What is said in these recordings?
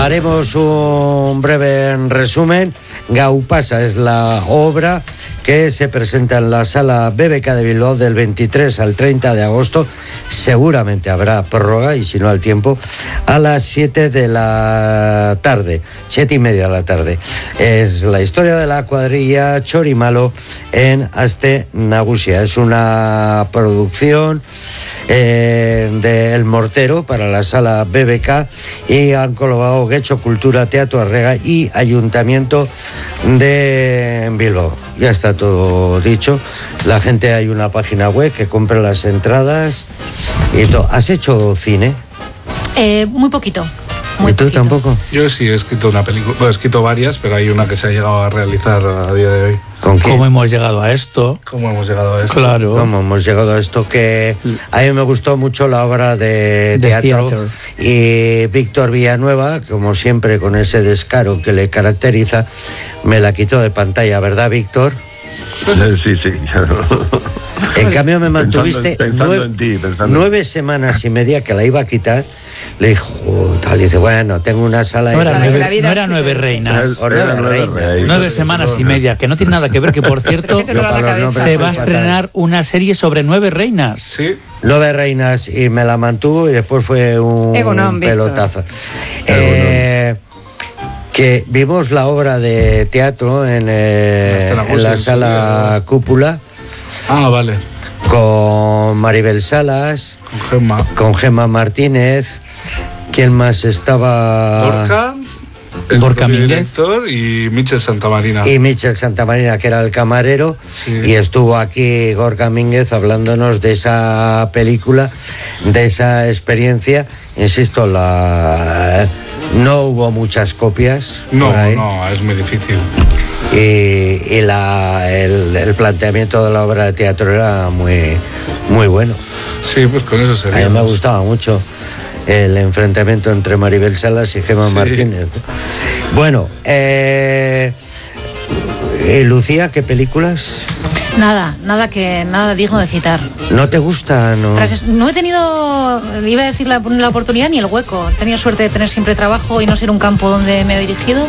haremos un breve resumen. Gaupasa es la obra que se presenta en la sala BBK de Bilbao del 23 al 30 de agosto. Seguramente habrá prórroga, y si no al tiempo, a las 7 de la tarde, 7:30 de la tarde. Es la historia de la cuadrilla Chorimalo en Aste Nagusia. Es una producción del Mortero para la sala BBK, y han colaborado Getxo Cultura, Teatro Arrega y Ayuntamiento de Bilbao. Ya está todo dicho. La gente, hay una página web que compra las entradas y todo. ¿Has hecho cine? Muy poquito. ¿Y tú tampoco? Yo sí he escrito una película, bueno, he escrito varias, pero hay una que se ha llegado a realizar a día de hoy. ¿Con qué? ¿Cómo hemos llegado a esto? ¿Cómo hemos llegado a esto? Claro. ¿Cómo hemos llegado a esto? Que a mí me gustó mucho la obra de teatro. Y Víctor Villanueva, como siempre con ese descaro que le caracteriza, me la quitó de pantalla, ¿verdad, Víctor? Sí. En cambio me mantuviste pensando en ti, 9 semanas y media que la iba a quitar. Le dijo, tal, dice, bueno, tengo una sala... No era 9 reinas. Era 9 semanas y media, que no tiene nada que ver, que por cierto se va a estrenar una serie sobre 9 reinas. Sí. 9 reinas, y me la mantuvo, y después fue un pelotazo. Que vimos la obra de teatro en la sala Cúpula. Ah, vale. Con Maribel Salas, con Gemma Martínez. ¿Quién más estaba? Gorka Mínguez, director, y Michel Santamarina. Y Michel Santamarina, que era el camarero. Sí. Y estuvo aquí Gorka Mínguez hablándonos de esa película, de esa experiencia. Insisto, no hubo muchas copias. No, es muy difícil. Y el planteamiento de la obra de teatro era muy, muy bueno. Sí, pues con eso sería. A mí me gustaba mucho el enfrentamiento entre Maribel Salas y Gemma Martínez. Bueno, Lucía, ¿qué películas? Nada digno de citar. ¿No te gusta? No he tenido, iba a decir la oportunidad ni el hueco. He tenido suerte de tener siempre trabajo y no ser un campo donde me he dirigido.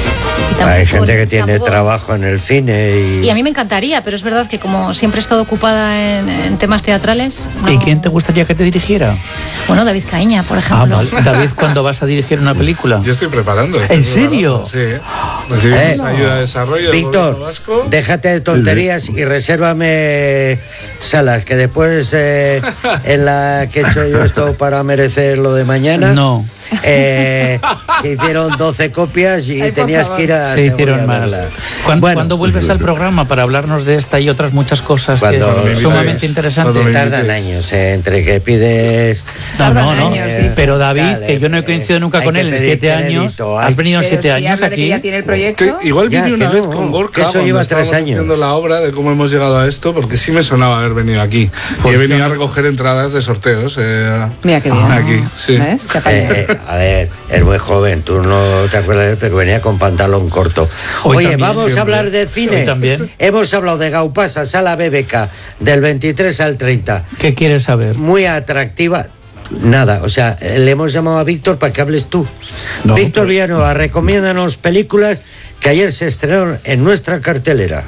Hay gente que tiene trabajo en el cine y a mí me encantaría, pero es verdad que como siempre he estado ocupada en temas teatrales... No... ¿Y quién te gustaría que te dirigiera? Bueno, David Caíña, por ejemplo. Vale. David, ¿cuándo vas a dirigir una película? Yo estoy preparando. ¿En serio? Sí. Recibimos ayuda de desarrollo. Víctor, déjate de tonterías y resérvame salas, que después en la que he hecho yo esto para merecer lo de mañana... No. Se hicieron 12 copias y tenías que ir a... Se hicieron más. ¿Cuándo vuelves al programa para hablarnos de esta y otras muchas cosas que son sumamente interesantes? Tardan años, entre que pides... No. Pero David, que yo no he coincidido nunca con él en 7 años. ¿Has venido 7 años aquí? Que ya tiene el proyecto. Igual vine una vez con Gorka, eso lleva 3 años haciendo la obra de cómo hemos llegado a esto, porque sí me sonaba haber venido aquí. Y he venido a recoger entradas de sorteos. Mira qué bien. Aquí, sí. ¿Ves? A ver, es muy joven, tú no te acuerdas de él, pero venía con pantalón corto. Oye, también, vamos siempre a hablar de cine. Hoy también. Hemos hablado de Gaupasa, sala BBK, del 23 al 30. ¿Qué quieres saber? Muy atractiva. Nada, o sea, le hemos llamado a Víctor para que hables tú. No, Víctor Villanueva, recomiéndanos películas que ayer se estrenaron en nuestra cartelera.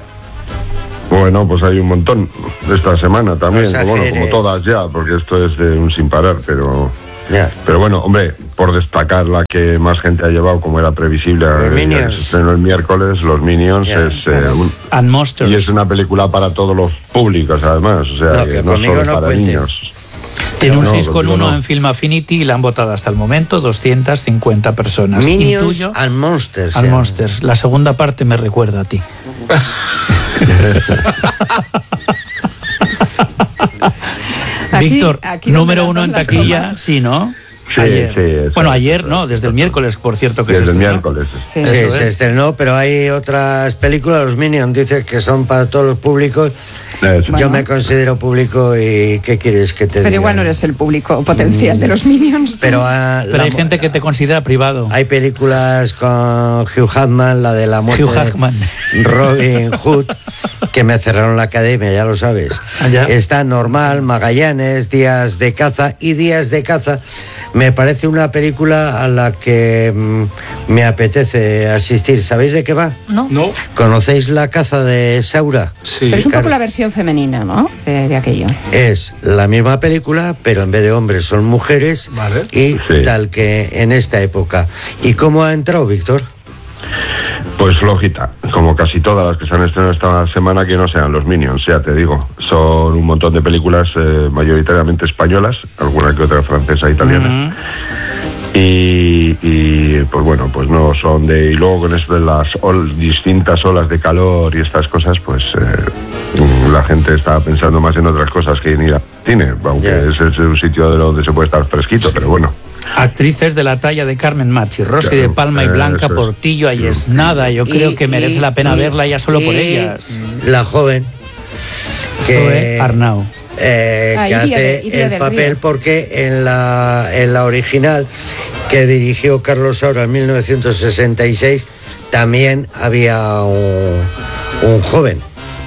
Bueno, pues hay un montón esta semana también, como todas ya, porque esto es de un sin parar, pero bueno, hombre, por destacar la que más gente ha llevado, como era previsible, se estrenó el miércoles, Los Minions, And Monsters. Y es una película para todos los públicos, además, o sea, que no solo para niños. Tiene un 6,1 en Film Affinity y la han votado hasta el momento 250 personas. Minions and Monsters. And Monsters. La segunda parte me recuerda a ti. Víctor, número 1 en taquilla, sí, ¿no? Sí, ayer. Sí, bueno, ayer no, desde el miércoles, por cierto, que desde se estrenó. el miércoles. Sí, se estrenó, pero hay otras películas, los Minions, dice que son para todos los públicos. Yo me considero público y ¿qué quieres que te diga? Pero igual no eres el público potencial de los Minions. Pero hay gente que te considera privado. Hay películas con Hugh Jackman, la de la muerte Hugh Jackman. Robin Hood, que me cerraron la academia, ya lo sabes. Está Normal, Magallanes, Días de caza, y Días de caza me parece una película a la que me apetece asistir. ¿Sabéis de qué va? No. ¿Conocéis La caza de Saura? Sí. Pero es un poco la versión femenina, ¿no? De aquello. Es la misma película, pero en vez de hombres son mujeres, vale. Y tal que en esta época. ¿Y cómo ha entrado, Víctor? Pues flojita, como casi todas las que se han estrenado esta semana, que no sean los Minions, ya te digo. Son un montón de películas mayoritariamente españolas, alguna que otra francesa, italiana. Y pues bueno, pues no son de... Y luego con las distintas olas de calor y estas cosas, pues la gente está pensando más en otras cosas que en ir al cine, aunque ese es un sitio de donde se puede estar fresquito, pero bueno. Actrices de la talla de Carmen Machi, Rosy de Palma y Blanca Portillo, ahí es nada. Yo creo que merece la pena verla ya solo por ellas. La joven Zoe Arnau. Que hace el papel, porque en la original que dirigió Carlos Saura en 1966 también había un joven,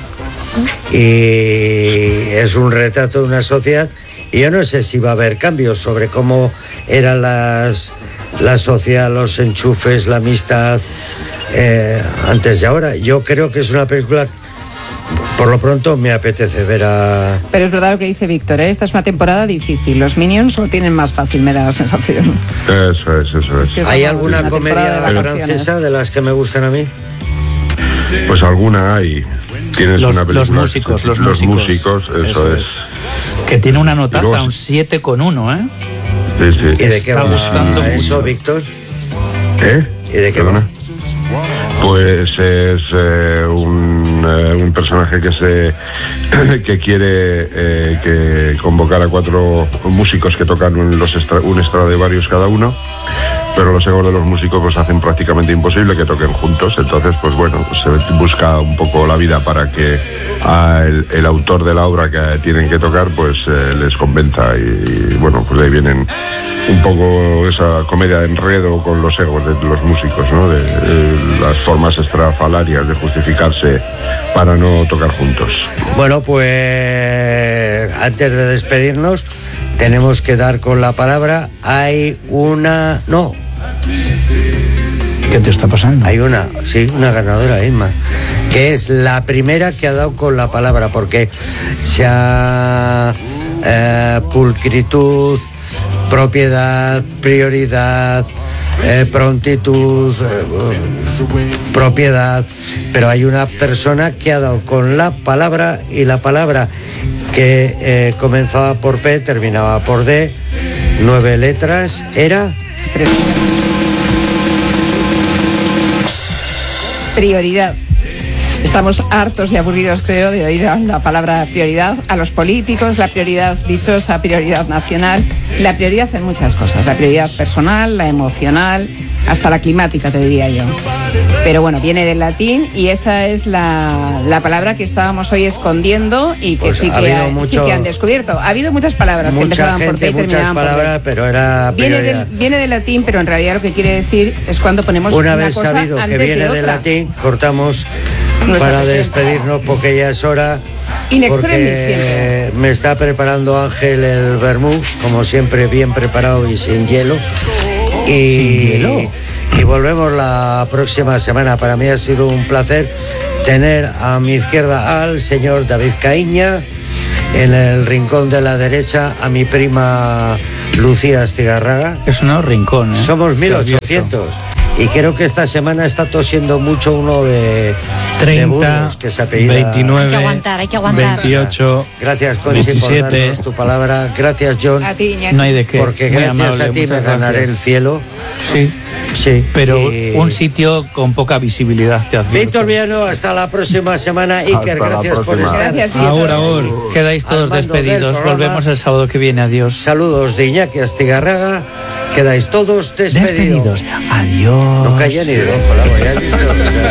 y es un retrato de una sociedad, y yo no sé si va a haber cambios sobre cómo era la sociedad, los enchufes, la amistad antes y ahora. Yo creo que es una película, por lo pronto me apetece ver a... Pero es verdad lo que dice Víctor, ¿eh? Esta es una temporada difícil. Los Minions lo tienen más fácil, me da la sensación. Eso es. ¿Hay alguna comedia francesa de las que me gustan a mí? Pues alguna hay. Tienes una película, los músicos, eso es. Que tiene una notaza, un 7,1, ¿eh? Sí. ¿Y de qué va gustando eso, mucho, Víctor? ¿Y de qué va? Pues es un personaje que quiere que convocar a 4 músicos que tocan un Stradivarius cada uno, pero los egos de los músicos pues hacen prácticamente imposible que toquen juntos. Entonces, pues bueno, se busca un poco la vida para que el autor de la obra que tienen que tocar pues les convenza, y bueno, pues de ahí vienen un poco esa comedia de enredo con los egos de los músicos, ¿no? De las formas estrafalarias de justificarse para no tocar juntos. Bueno, pues antes de despedirnos tenemos que dar con la palabra. Hay una... No. ¿Qué te está pasando? Hay una ganadora, Inma, que es la primera que ha dado con la palabra, porque sea pulcritud, propiedad, prioridad, prontitud, propiedad, pero hay una persona que ha dado con la palabra, y la palabra que comenzaba por P, terminaba por D, 9 letras, era... Prioridad. Estamos hartos y aburridos, creo, de oír la palabra prioridad. A los políticos, la prioridad dichosa, prioridad nacional, la prioridad en muchas cosas, la prioridad personal, la emocional, hasta la climática, te diría yo. Pero bueno, viene del latín, y esa es la palabra que estábamos hoy escondiendo, y que pues sí que han descubierto. Ha habido muchas palabras que empezaban por P y terminaban por D. Pero era viene del latín, pero en realidad lo que quiere decir es cuando ponemos una vez cosa sabido antes que viene de otra. del latín, cortamos para despedirnos, porque ya es hora. Porque me está preparando Ángel el vermú, como siempre, bien preparado y sin hielo. Y volvemos la próxima semana. Para mí ha sido un placer tener a mi izquierda al señor David Caíña, en el rincón de la derecha a mi prima Lucía Astigarraga. Es un rincón, ¿eh? Somos 1800. Y creo que esta semana está tosiendo mucho uno de 30, Burgos, que se apellida 29, hay que aguantar. 28, gracias, Conchi, 27. por darnos tu palabra. Gracias, John. A ti, Iñaki. No hay de qué. Porque muy gracias amable, a ti me muchas ganaré gracias. el cielo. Sí, pero un sitio con poca visibilidad, te advierto. Víctor Viano, hasta la próxima semana. Iker, gracias por estar. Gracias, Ahora, quedáis todos despedidos. Volvemos el sábado que viene. Adiós. Saludos de Iñaki Astigarraga. Quedáis todos despedidos. Adiós. No calla ni de ojo, la voy a decir.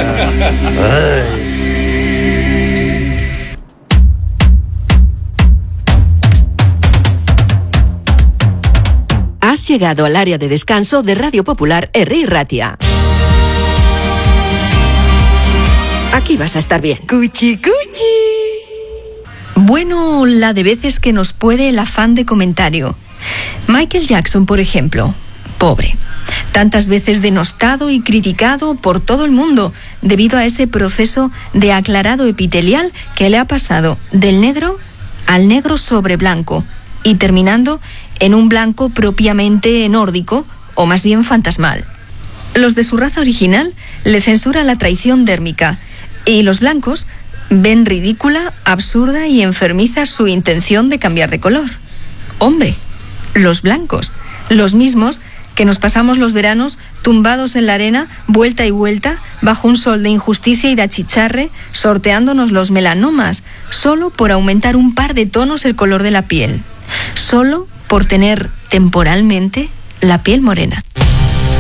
Has llegado al área de descanso de Radio Popular Herri Ratia. Aquí vas a estar bien. Cuchi, cuchi. Bueno, la de veces que nos puede el afán de comentario. Michael Jackson, por ejemplo, pobre. Tantas veces denostado y criticado por todo el mundo debido a ese proceso de aclarado epitelial que le ha pasado del negro al negro sobre blanco y terminando en un blanco propiamente nórdico o más bien fantasmal. Los de su raza original le censuran la traición dérmica y los blancos ven ridícula, absurda y enfermiza su intención de cambiar de color. Hombre, los blancos, los mismos que nos pasamos los veranos tumbados en la arena, vuelta y vuelta, bajo un sol de injusticia y de achicharre, sorteándonos los melanomas, solo por aumentar un par de tonos el color de la piel, solo por tener temporalmente la piel morena.